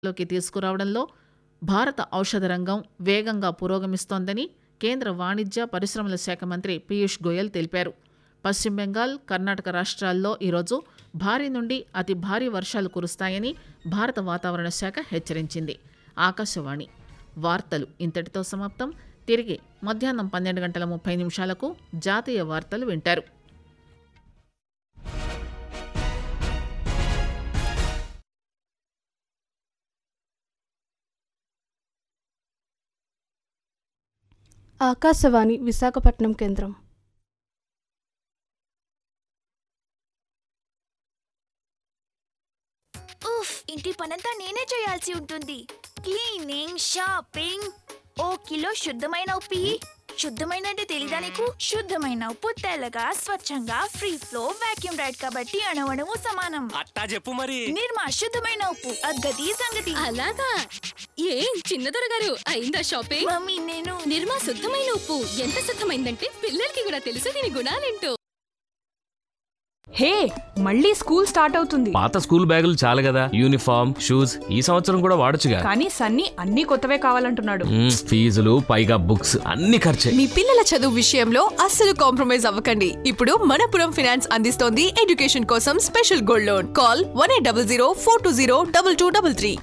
లోకి తీసుకురావడంలో భారత ఔషధ రంగం వేగంగా పురోగమిస్తోందని కేంద్ర వాణిజ్య పరిశ్రమల శాఖ మంత్రి పీయూష్ గోయల్ తెలిపారు. పశ్చిమ బెంగాల్, కర్ణాటక రాష్ట్రాల్లో ఈరోజు భారీ నుండి అతి భారీ వర్షాలు కురుస్తాయని భారత వాతావరణ శాఖ హెచ్చరించింది. ఆకాశవాణి వార్తలు ఇంతటితో సమాప్తం. తిరిగి మధ్యాహ్నం 12:30 జాతీయ వార్తలు వింటారు. ఆకాశవాణి విశాఖపట్నం కేంద్రం. ఉఫ్, ఇంటి పనంతా నేనే చేయాల్సి ఉంటుంది. Cleaning, shopping. ఓ కిలో శుద్ధమైన ఉప్పు ఇయ్యి. శుద్ధమైన అంటే తెలీదా నీకు? శుద్ధమైన ఉప్పు తెల్లగా, స్వచ్ఛంగా, ఫ్రీ ఫ్లో, వాక్యూమ్ రైడ్ కాబట్టి అణువణువు సమానం. అట్టా చెప్పు మరి. నిర్మా శుద్ధమైన ఉప్పు, అగ్గది సంగతి. అలాగా? ఏం చిన్నదొర గారు, అయిందా షాపింగ్? మమ్మీ నేను నిర్మా శుద్ధమైన ఉప్పు ఎంత శుద్ధమైందంటే పిల్లలకి కూడా తెలుసు దీని గుణాలేంటో. హే, మళ్ళీ స్కూల్ స్టార్ట్ అవుతుంది. పాత స్కూల్ బ్యాగులు చాలు కదా, యూనిఫామ్, షూస్ ఈ సంవత్సరం కూడా వాడొచ్చుగా. కానీ సన్నీ అన్ని కొత్తవే కావాలంటున్నాడు. ఫీజులు పైగా బుక్స్ అన్ని ఖర్చే. మీ పిల్లల చదువు విషయంలో అస్సలు కాంప్రమైజ్ అవ్వకండి. ఇప్పుడు మనపురం ఫైనాన్స్ అందిస్తోంది ఎడ్యుకేషన్ కోసం special gold loan. Call 1800-420-2233.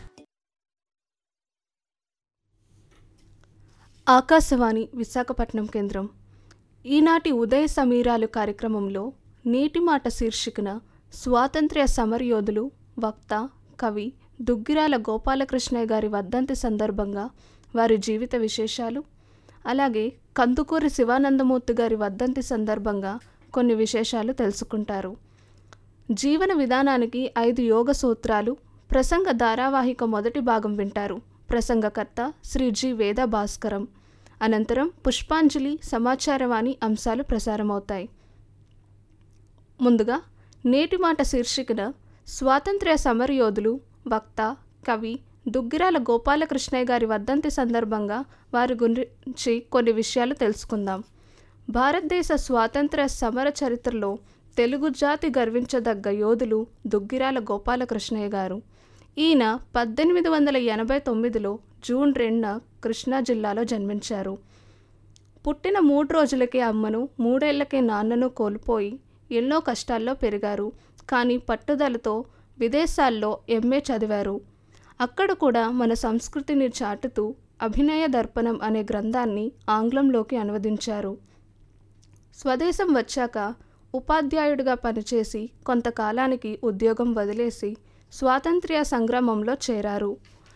Akashvani Visakhapatnam కేంద్రం. ఈనాటి ఉదయ సమీరాలు కార్యక్రమంలో నీటి మాట శీర్షికన స్వాతంత్ర్య సమరయోధులు, వక్త, కవి దుగ్గిరాల గోపాలకృష్ణయ్య గారి వర్ధంతి సందర్భంగా వారి జీవిత విశేషాలు, అలాగే కందుకూరి శివానందమూర్తి గారి వర్ధంతి సందర్భంగా కొన్ని విశేషాలు తెలుసుకుంటారు. జీవన విధానానికి 5 యోగ సూత్రాలు ప్రసంగ ధారావాహిక మొదటి భాగం వింటారు. ప్రసంగకర్త శ్రీ జి వేద భాస్కరం. అనంతరం పుష్పాంజలి, సమాచారవాణి అంశాలు ప్రసారమవుతాయి. ముందుగా నేటి మాట శీర్షికన స్వాతంత్ర్య సమరయోధులు, వక్త, కవి దుగ్గిరాల గోపాలకృష్ణయ్య గారి వర్ధంతి సందర్భంగా వారి గురించి కొన్ని విషయాలు తెలుసుకుందాం. భారతదేశ స్వాతంత్ర్య సమర చరిత్రలో తెలుగు జాతి గర్వించదగ్గ యోధులు దుగ్గిరాల గోపాలకృష్ణయ్య గారు. ఈయన 1889లో జూన్ 2న కృష్ణా జిల్లాలో జన్మించారు. పుట్టిన 3 రోజులకే అమ్మను, 3 ఏళ్లకే నాన్నను కోల్పోయి ఎన్నో కష్టాల్లో పెరిగారు. కానీ పట్టుదలతో విదేశాల్లో ఎంఏ చదివారు. అక్కడ కూడా మన సంస్కృతిని చాటుతూ అభినయ దర్పణం అనే గ్రంథాన్ని ఆంగ్లంలోకి అనువదించారు. స్వదేశం వచ్చాక ఉపాధ్యాయుడిగా పనిచేసి కొంతకాలానికి ఉద్యోగం వదిలేసి స్వాతంత్ర్య సంగ్రామంలో చేరారు.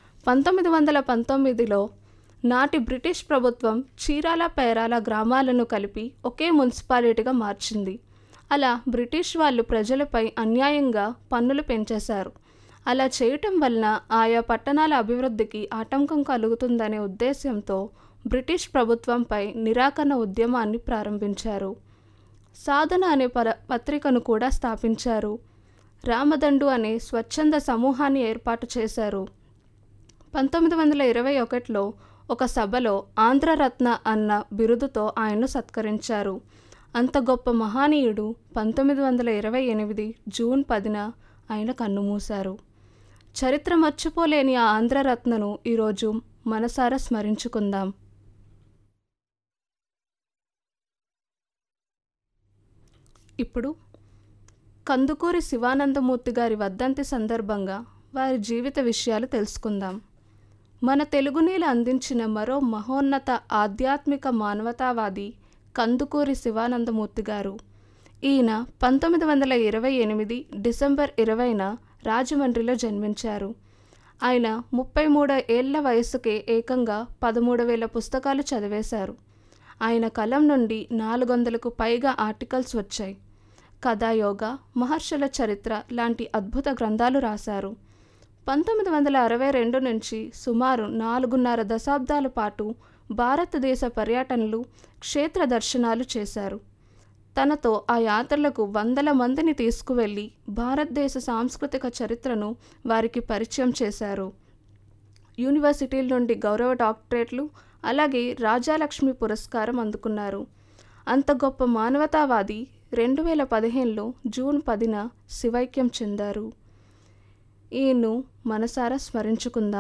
1919లో నాటి బ్రిటిష్ ప్రభుత్వం చీరాల, పేరాల గ్రామాలను కలిపి ఒకే మున్సిపాలిటీగా మార్చింది. అలా బ్రిటిష్ వాళ్ళు ప్రజలపై అన్యాయంగా పన్నులు పెంచేశారు. అలా చేయటం వలన ఆయా పట్టణాల అభివృద్ధికి ఆటంకం కలుగుతుందనే ఉద్దేశంతో బ్రిటిష్ ప్రభుత్వంపై నిరాకరణ ఉద్యమాన్ని ప్రారంభించారు. సాధన అనే పత్రికను కూడా స్థాపించారు. రామదండు అనే స్వచ్ఛంద సమూహాన్ని ఏర్పాటు చేశారు. 1921లో ఒక సభలో ఆంధ్రరత్న అన్న బిరుదుతో ఆయన్ను సత్కరించారు. అంత గొప్ప మహనీయుడు 1928 జూన్ 10న ఆయన కన్నుమూశారు. చరిత్ర మర్చిపోలేని ఆ ఆంధ్రరత్నను ఈరోజు మనసారా స్మరించుకుందాం. ఇప్పుడు కందుకూరి శివానందమూర్తి గారి వర్ధంతి సందర్భంగా వారి జీవిత విషయాలు తెలుసుకుందాం. మన తెలుగునేల అందించిన మరో మహోన్నత ఆధ్యాత్మిక మానవతావాది కందుకూరి శివానందమూర్తి గారు. ఈయన 1928 డిసెంబర్ 20న రాజమండ్రిలో జన్మించారు. ఆయన 33 ఏళ్ల వయసుకే ఏకంగా 13,000 పుస్తకాలు చదివేశారు. ఆయన కలం నుండి 400కు పైగా ఆర్టికల్స్ వచ్చాయి. కథాయోగ, మహర్షుల చరిత్ర లాంటి అద్భుత గ్రంథాలు రాశారు. 1962 నుంచి సుమారు 4.5 దశాబ్దాల పాటు భారతదేశ పర్యటనలు, క్షేత్ర దర్శనాలు చేశారు. తనతో ఆ యాత్రలకు వందల మందిని తీసుకువెళ్ళి భారతదేశ సాంస్కృతిక చరిత్రను వారికి పరిచయం చేశారు. యూనివర్సిటీల నుండి గౌరవ డాక్టరేట్లు, అలాగే రాజాలక్ష్మి పురస్కారం అందుకున్నారు. అంత గొప్ప మానవతావాది 2015లో జూన్ 10న శివైక్యం చెందారు. ఈయన్ను మనసారా స్మరించుకుందాం.